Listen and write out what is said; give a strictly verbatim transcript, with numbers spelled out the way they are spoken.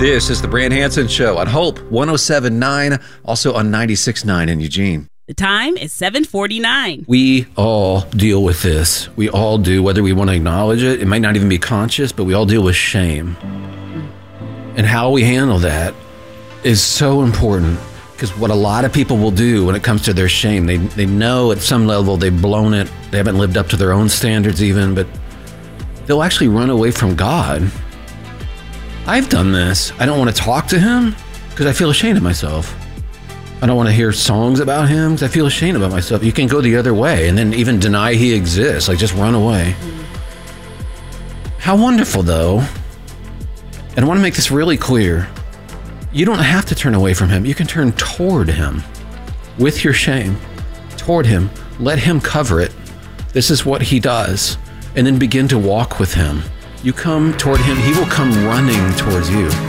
This is the Brand Hansen Show on Hope one oh seven point nine, also on ninety-six point nine in Eugene. The time is seven forty-nine. We all deal with this. We all do, whether we want to acknowledge it. It might not even be conscious, but we all deal with shame. And how we handle that is so important, because what a lot of people will do when it comes to their shame, they they know at some level they've blown it, they haven't lived up to their own standards even, but they'll actually run away from God. I've done this. I don't want to talk to him because I feel ashamed of myself. I don't want to hear songs about him because I feel ashamed about myself. You can go the other way and then even deny he exists, like just run away. How wonderful, though. And I want to make this really clear. You don't have to turn away from him. You can turn toward him with your shame, toward him. Let him cover it. This is what he does. And then begin to walk with him. You come toward him, he will come running towards you.